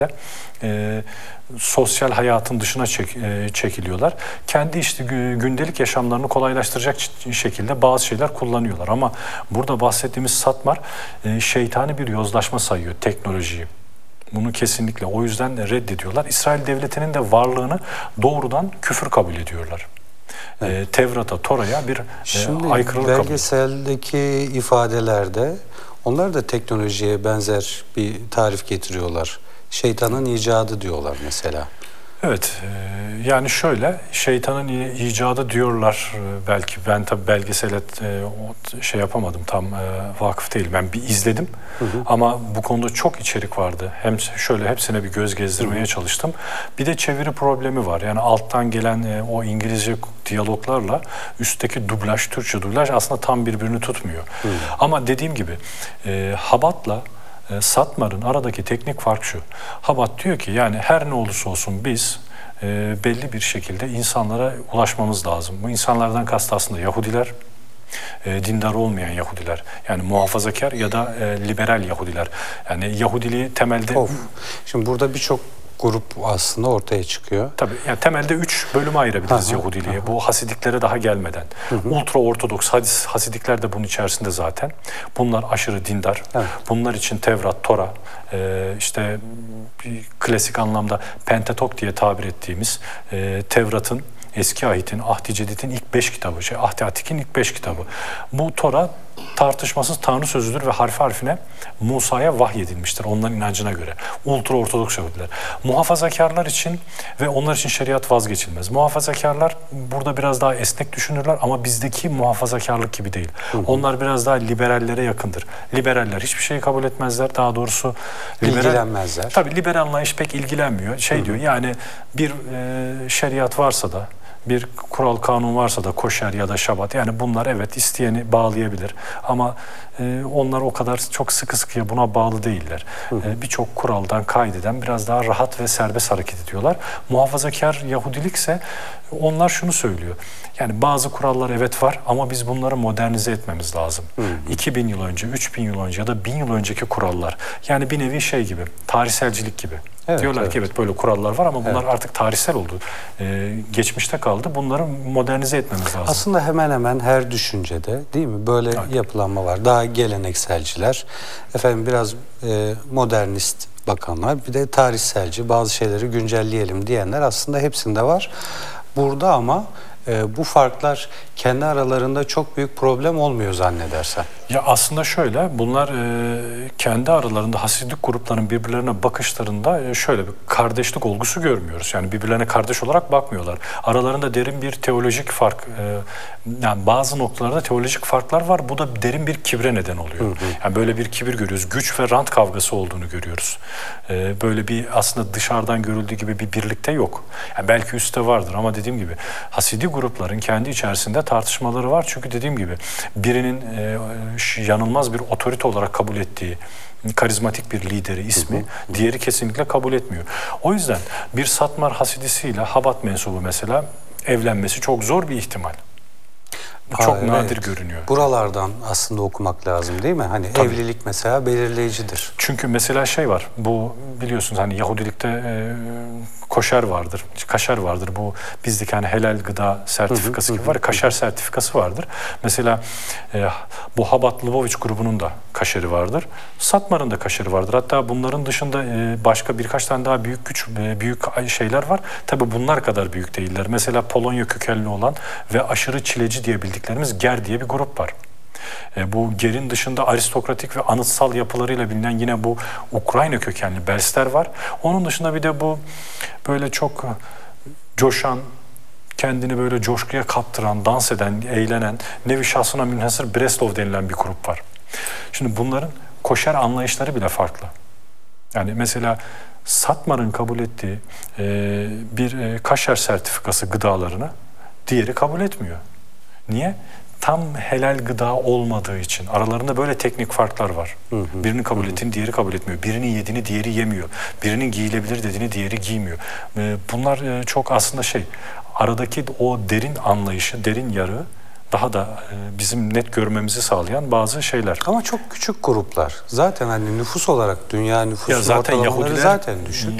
e, sosyal hayatın dışına çekiliyorlar. Kendi işte gündelik yaşamlarını kolaylaştıracak şekilde bazı şeyler kullanıyorlar. Ama burada bahsettiğimiz Satmar şeytani bir yozlaşma sayıyor teknolojiyi. Bunu kesinlikle o yüzden reddediyorlar. İsrail devletinin de varlığını doğrudan küfür kabul ediyorlar. Evet. Tevrat'a, Tora'ya bir aykırılık kabul ediyor. Belgeseldeki ifadelerde onlar da teknolojiye benzer bir tarif getiriyorlar. Şeytanın icadı diyorlar mesela. Evet, yani şöyle, şeytanın icadı diyorlar belki. Ben tabii belgesele şey yapamadım, tam vakıf değilim. Ben bir izledim ama bu konuda çok içerik vardı. Hem şöyle hepsine bir göz gezdirmeye çalıştım. Bir de çeviri problemi var. Yani alttan gelen o İngilizce diyaloglarla üstteki dublaj, Türkçe dublaj aslında tam birbirini tutmuyor. Ama dediğim gibi Habat'la Satmar'ın aradaki teknik fark şu. Habat diyor ki yani her ne olursa olsun biz belli bir şekilde insanlara ulaşmamız lazım. Bu insanlardan kastı aslında Yahudiler, dindar olmayan Yahudiler. Yani muhafazakar ya da liberal Yahudiler. Yani Yahudiliği temelde... Şimdi burada birçok grup aslında ortaya çıkıyor. Tabii yani temelde 3 bölüme ayırabiliriz Yahudiliği. Bu Hasidiklere daha gelmeden. Ultra Ortodoks Hasidikler de bunun içerisinde zaten. Bunlar aşırı dindar. Bunlar için Tevrat, Tora, işte bir klasik anlamda Pentatok diye tabir ettiğimiz Tevrat'ın, Eski Ahit'in, Ahdi Cedid'in ilk 5 kitabı, Ahdi Atik'in ilk 5 kitabı. Bu Tora tartışmasız Tanrı sözüdür ve harfi harfine Musa'ya vahyedilmiştir onların inancına göre. Ultra Ortodoks Yahudiler. Muhafazakarlar için ve onlar için şeriat vazgeçilmez. Muhafazakarlar burada biraz daha esnek düşünürler ama bizdeki muhafazakarlık gibi değil. Onlar biraz daha liberallere yakındır. Liberaller hiçbir şeyi kabul etmezler. Daha doğrusu ilgilenmezler. Tabii liberal anlayış pek ilgilenmiyor. Diyor yani bir şeriat varsa da bir kural kanun varsa da koşer ya da şabat yani bunlar evet isteyeni bağlayabilir ama onlar o kadar çok sıkı sıkıya buna bağlı değiller. Birçok kuraldan kaydeden biraz daha rahat ve serbest hareket ediyorlar. Muhafazakar Yahudilikse onlar şunu söylüyor. Yani bazı kurallar evet var ama biz bunları modernize etmemiz lazım. 2000 yıl önce, 3000 yıl önce ya da 1000 yıl önceki kurallar. Yani bir nevi şey gibi, tarihselcilik gibi. Evet, diyorlar ki evet böyle kurallar var ama bunlar artık tarihsel oldu. Geçmişte kaldı. Bunları modernize etmemiz lazım. Aslında hemen hemen her düşüncede değil mi? Böyle yapılanma var. Daha gelenekselciler, efendim biraz modernist bakanlar, bir de tarihselci bazı şeyleri güncelleyelim diyenler aslında hepsinde var. Burada ama bu farklar kendi aralarında çok büyük problem olmuyor zannedersen. Ya aslında şöyle, bunlar kendi aralarında Hasidik grupların birbirlerine bakışlarında şöyle bir kardeşlik olgusu görmüyoruz. Yani birbirlerine kardeş olarak bakmıyorlar. Aralarında derin bir teolojik fark, yani bazı noktalarda teolojik farklar var. Bu da derin bir kibre neden oluyor. Yani böyle bir kibir görüyoruz. Güç ve rant kavgası olduğunu görüyoruz. Böyle bir aslında dışarıdan görüldüğü gibi bir birlikte yok. Yani belki üstte vardır ama dediğim gibi Hasidi grupların kendi içerisinde tartışmaları var. Çünkü dediğim gibi birinin yanılmaz bir otorite olarak kabul ettiği karizmatik bir lideri, ismi, diğeri kesinlikle kabul etmiyor. O yüzden bir Satmar Hasidisiyle Habat mensubu mesela evlenmesi çok zor bir ihtimal. Bu çok nadir görünüyor. Buralardan aslında okumak lazım değil mi? Hani evlilik mesela belirleyicidir. Çünkü mesela şey var, bu biliyorsunuz hani Yahudilikte koşer vardır, kaşer vardır. Bu bizdeki hani helal gıda sertifikası gibi var. Kaşer sertifikası vardır. Mesela bu Habat Lubavitch grubunun da kaşeri vardır. Satmar'ın da kaşeri vardır. Hatta bunların dışında başka birkaç tane daha büyük şeyler var. Tabii bunlar kadar büyük değiller. Mesela Polonya kökenli olan ve aşırı çileci diye bildiklerimiz Ger diye bir grup var. Bu Ger'in dışında aristokratik ve anıtsal yapılarıyla bilinen yine bu Ukrayna kökenli Belsler var. Onun dışında bir de bu böyle çok coşan, kendini böyle coşkuya kaptıran, dans eden, eğlenen, nevi şahsına münhasır Breslov denilen bir grup var. Şimdi bunların koşer anlayışları bile farklı. Yani mesela Satmar'ın kabul ettiği bir kaşer sertifikası gıdalarını diğeri kabul etmiyor. Niye? Tam helal gıda olmadığı için. Aralarında böyle teknik farklar var. Birini kabul ettiğini diğeri kabul etmiyor. Birinin yediğini diğeri yemiyor. Birinin giyilebilir dediğini diğeri giymiyor. Bunlar çok aslında aradaki o derin anlayışı, derin yarığı daha da bizim net görmemizi sağlayan bazı şeyler. Ama çok küçük gruplar. Zaten hani nüfus olarak dünya nüfusu Ya zaten ortalamaları Yahudiler zaten düşük.